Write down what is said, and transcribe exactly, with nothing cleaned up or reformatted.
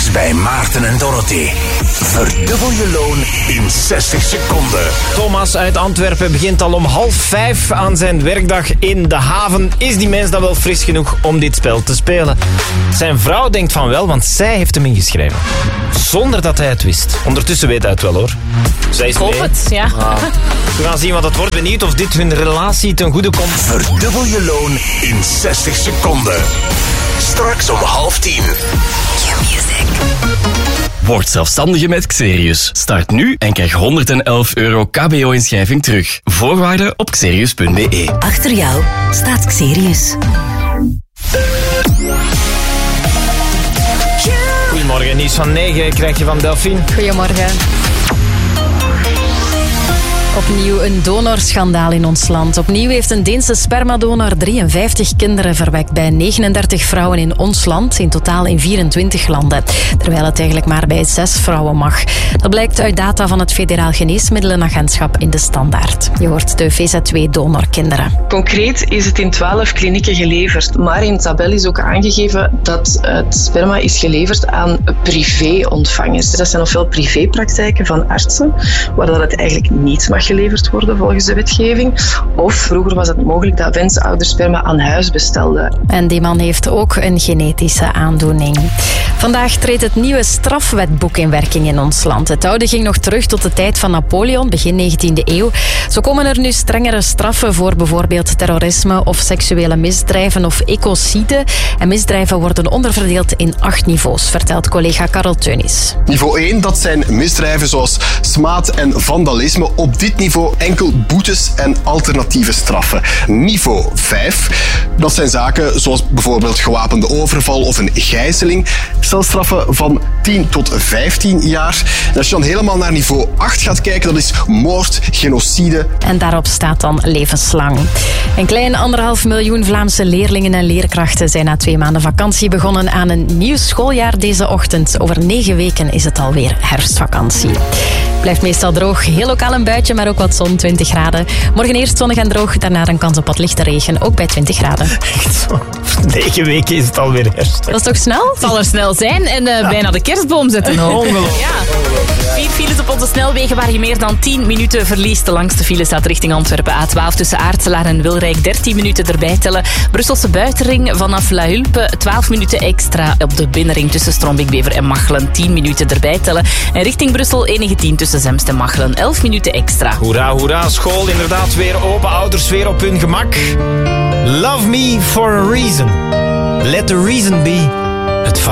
Straks bij Maarten en Dorothee. Verdubbel je loon in zestig seconden. Thomas uit Antwerpen begint al om half vijf aan zijn werkdag in de haven. Is die mens dan wel fris genoeg om dit spel te spelen? Zijn vrouw denkt van wel, want zij heeft hem ingeschreven. Zonder dat hij het wist. Ondertussen weet hij het wel, hoor. Zij is Ik hoop mee. het, ja. Ah. We gaan zien wat het wordt. Benieuwd of dit hun relatie ten goede komt. Verdubbel je loon in zestig seconden. Straks om half tien. Q-Music. Word zelfstandige met Xerius. Start nu en krijg honderdelf euro K B O-inschrijving terug. Voorwaarden op xerius punt b e. Achter jou staat Xerius. Goedemorgen, nieuws van negen krijg je van Delphine. Goedemorgen. Opnieuw een donorschandaal in ons land. Opnieuw heeft een Deense spermadonor drieënvijftig kinderen verwekt bij negenendertig vrouwen in ons land, in totaal in vierentwintig landen. Terwijl het eigenlijk maar bij zes vrouwen mag. Dat blijkt uit data van het Federaal Geneesmiddelenagentschap in de Standaard. Je hoort de V Z W-donorkinderen. Concreet is het in twaalf klinieken geleverd, maar in de tabel is ook aangegeven dat het sperma is geleverd aan privé-ontvangers. Dat zijn ofwel privépraktijken van artsen, waar dat het eigenlijk niet mag geleverd worden volgens de wetgeving. Of vroeger was het mogelijk dat wensouders sperma aan huis bestelden. En die man heeft ook een genetische aandoening. Vandaag treedt het nieuwe strafwetboek in werking in ons land. Het oude ging nog terug tot de tijd van Napoleon, begin negentiende eeuw. Zo komen er nu strengere straffen voor bijvoorbeeld terrorisme of seksuele misdrijven of ecocide. En misdrijven worden onderverdeeld in acht niveaus, vertelt collega Karel Teunis. Niveau één, dat zijn misdrijven zoals smaad en vandalisme. Op dit niveau enkel boetes en alternatieve straffen. Niveau vijf, dat zijn zaken zoals bijvoorbeeld gewapende overval of een gijzeling. Celstraffen van tien tot vijftien jaar. En als je dan helemaal naar niveau acht gaat kijken, dat is moord, genocide. En daarop staat dan levenslang. Een klein anderhalf miljoen Vlaamse leerlingen en leerkrachten zijn na twee maanden vakantie begonnen aan een nieuw schooljaar deze ochtend. Over negen weken is het alweer herfstvakantie. Blijft meestal droog, heel lokaal een buitje, maar ook wat zon, twintig graden. Morgen eerst zonnig en droog, daarna een kans op wat lichte regen, ook bij twintig graden. Echt zo. Over negen weken is het alweer herfst. Dat is toch snel? Het zal er snel zijn en uh, ja. bijna de kerstboom zetten ook. Ongelooflijk. Ja. Vier files op onze snelwegen waar je meer dan tien minuten verliest. De langste file staat richting Antwerpen. A twaalf tussen Aartselaar en Wilrijk, dertien minuten erbij tellen. Brusselse buitenring vanaf La Hulpe, twaalf minuten extra. Op de binnenring tussen Strombik-Bever en Machelen, tien minuten erbij tellen. En richting Brussel, één negentien tussen Zemst en Machelen, elf minuten extra. Hoera, hoera. School inderdaad weer open. Ouders weer op hun gemak. Love me for a reason. Let the reason be. Het